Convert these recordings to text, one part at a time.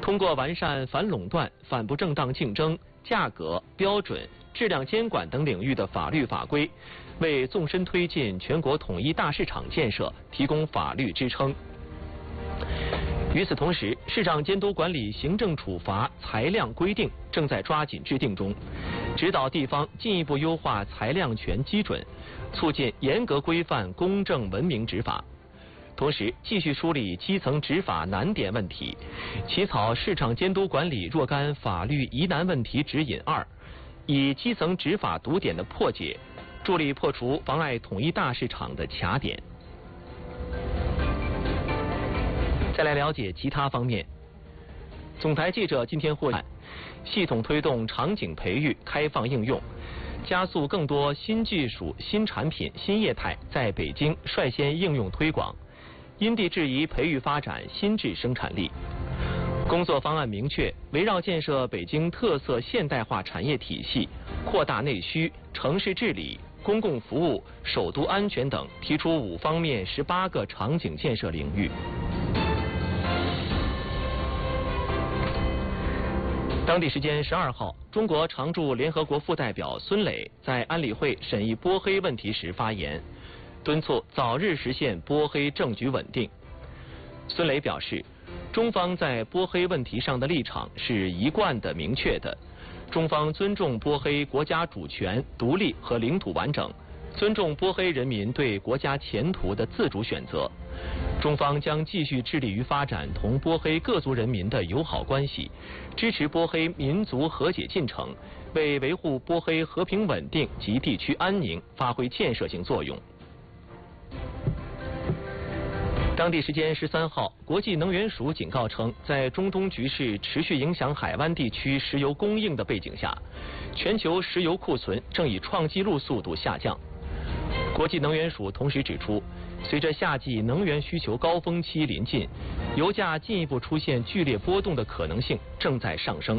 通过完善反垄断、反不正当竞争、价格、标准、质量监管等领域的法律法规，为纵深推进全国统一大市场建设提供法律支撑。与此同时，市场监督管理行政处罚裁量规定正在抓紧制定中，指导地方进一步优化裁量权基准，促进严格规范公正文明执法。同时，继续梳理基层执法难点问题，起草市场监督管理若干法律疑难问题指引2，以基层执法堵点的破解，助力破除妨碍统一大市场的卡点。再来了解其他方面。总台记者今天获悉，系统推动场景培育开放应用，加速更多新技术、新产品、新业态在北京率先应用推广，因地制宜培育发展新质生产力。工作方案明确，围绕建设北京特色现代化产业体系、扩大内需、城市治理、公共服务、首都安全等，提出5方面18个场景建设领域。当地时间12号，中国常驻联合国副代表孙磊在安理会审议波黑问题时发言，敦促早日实现波黑政局稳定。孙磊表示，中方在波黑问题上的立场是一贯的、明确的。中方尊重波黑国家主权、独立和领土完整，尊重波黑人民对国家前途的自主选择。中方将继续致力于发展同波黑各族人民的友好关系，支持波黑民族和解进程，为维护波黑和平稳定及地区安宁发挥建设性作用。当地时间13号，国际能源署警告称，在中东局势持续影响海湾地区石油供应的背景下，全球石油库存正以创纪录速度下降。国际能源署同时指出，随着夏季能源需求高峰期临近，油价进一步出现剧烈波动的可能性正在上升。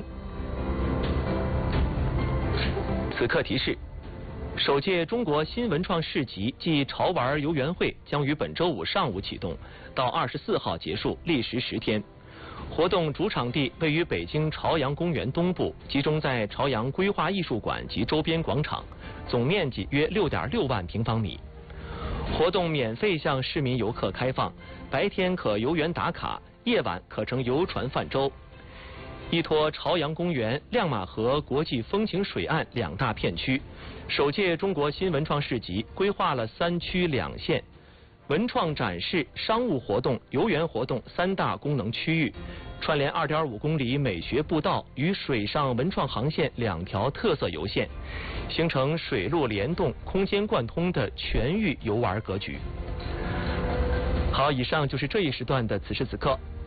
此刻提示，首届中国新文创市集暨潮玩游园会将于本周五上午启动，到24号结束，历时10天。活动主场地位于北京朝阳公园东部，集中在朝阳规划艺术馆及周边广场，总面积约6.6万平方米。活动免费向市民游客开放，白天可游园打卡，夜晚可乘游船泛舟。依托朝阳公园、亮马河国际风情水岸2大片区，首届中国新文创市集规划了3区2线，文创展示、商务活动、游园活动3大功能区域，串联2.5公里美学步道与水上文创航线2条特色游线，形成水陆联动、空间贯通的全域游玩格局。好，以上就是这一时段的此时此刻。